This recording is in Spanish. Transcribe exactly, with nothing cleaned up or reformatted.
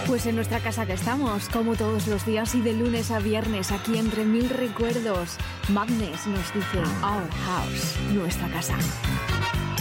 Pues en nuestra casa que estamos, como todos los días y de lunes a viernes, aquí entre mil recuerdos. Madness nos dice Our House, nuestra casa.